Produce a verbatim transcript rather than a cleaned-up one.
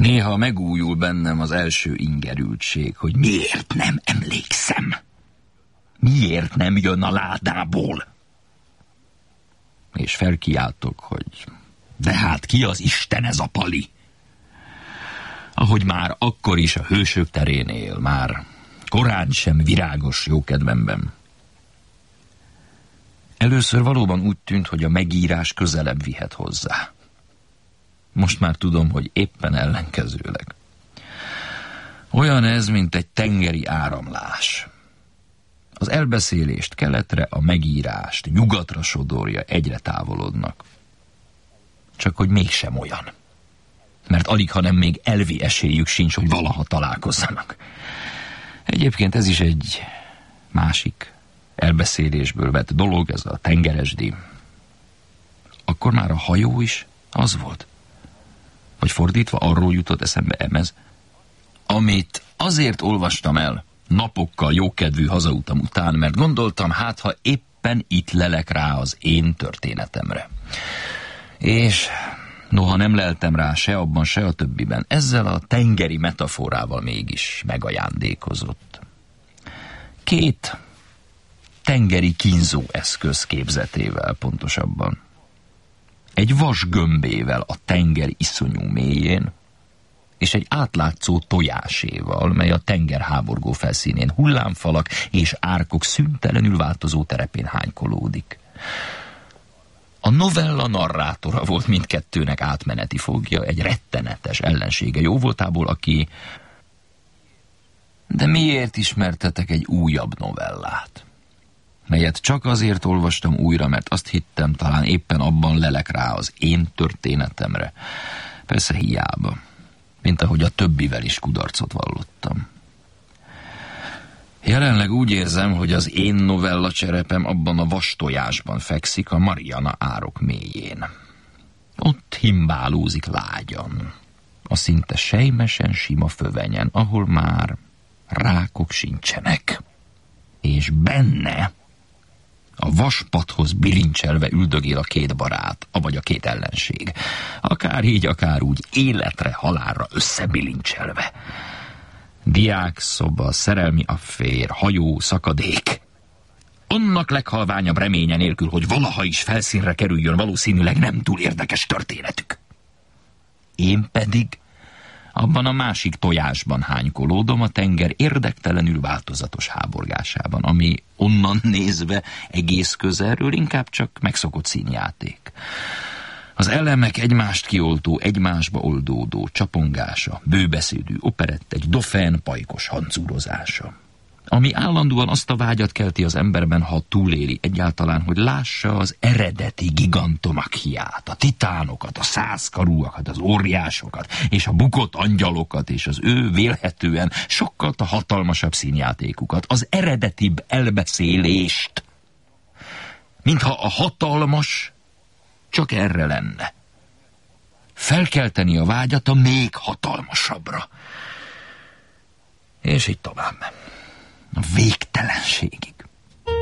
Néha megújul bennem az első ingerültség, hogy miért nem emlékszem. Miért nem jön a ládából? És felkiáltok, hogy de hát ki az Isten ez a Pali? Ahogy már akkor is a hősök terén él, már korán sem virágos jókedvemben. Először valóban úgy tűnt, hogy a megírás közelebb vihet hozzá. Most már tudom, hogy éppen ellenkezőleg. Olyan ez, mint egy tengeri áramlás. Az elbeszélést keletre, a megírást nyugatra sodorja, egyre távolodnak. Csak hogy mégsem olyan. Mert alig, hanem még elvi esélyük sincs, hogy valaha találkozzanak. Egyébként ez is egy másik elbeszélésből vett dolog, ez a tengeresdi. Akkor már a hajó is az volt. Vagy fordítva, arról jutott eszembe emez, amit azért olvastam el napokkal jókedvű hazautam után, mert gondoltam, hát ha éppen itt lelek rá az én történetemre. És noha nem leltem rá se abban, se a többiben, ezzel a tengeri metaforával mégis megajándékozott. Két tengeri kínzó eszköz képzetével pontosabban. Egy vas gömbével a tenger iszonyú mélyén, és egy átlátszó tojáséval, mely a tenger háborgó felszínén hullámfalak és árkok szüntelenül változó terepén hánykolódik. A novella narrátora volt mindkettőnek átmeneti fogja, egy rettenetes ellensége jóvoltából, aki... De miért ismertetek egy újabb novellát? Melyet csak azért olvastam újra, mert azt hittem, talán éppen abban lelek rá az én történetemre. Persze hiába, mint ahogy a többivel is kudarcot vallottam. Jelenleg úgy érzem, hogy az én novella cserepem abban a vastojásban fekszik a Mariana árok mélyén. Ott himbálózik lágyan, a szinte sejmesen sima fövenyen, ahol már rákok sincsenek. És benne a vaspadhoz bilincselve üldögél a két barát, avagy a két ellenség. Akár így, akár úgy, életre, halálra összebilincselve. Diák szoba, szerelmi affér, hajó, szakadék. Annak leghalványabb reménye nélkül, hogy valaha is felszínre kerüljön valószínűleg nem túl érdekes történetük. Én pedig abban a másik tojásban hánykolódom a tenger érdektelenül változatos háborgásában, ami onnan nézve egész közelről inkább csak megszokott színjáték. Az elemek egymást kioltó, egymásba oldódó csapongása, bőbeszédű operett, egy dofén pajkos hancúrozása, ami állandóan azt a vágyat kelti az emberben, ha túléli egyáltalán, hogy lássa az eredeti gigantomachiát, a titánokat, a százkarúakat, az óriásokat, és a bukott angyalokat, és az ő vélhetően sokkal a hatalmasabb színjátékukat, az eredetibb elbeszélést, mintha a hatalmas csak erre lenne. Felkelteni a vágyat a még hatalmasabbra. És így tovább. A végtelenségig.